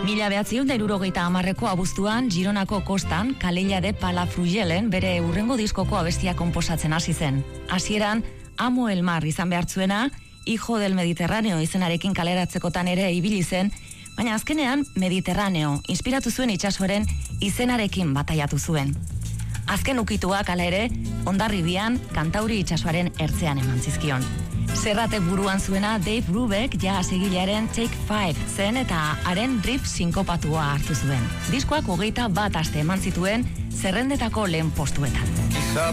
1970ko abuztuan Gironako kostan Calella de Palafrugellen bere hurrengo diskoko abestia konposatzen hasi zen. Hasieran Amo el Mar izan behartzuena, Hijo del Mediterráneo izenarekin kaleratzekotan ere ibili zen, baina azkenean Mediterráneo inspiratu zuen itsasoaren izenarekin bataiatu zuen. Azken ukituak hala ere Hondarribian Kantauri itsasoaren ertzean eman zizkion. Serratek buruan zuena Dave Brubeck jazz egilearen Take 5 zen eta haren riff sinkopatua hartu zuen. Diskoak 21 aste eman zituen zerrendetako lehen postuetan.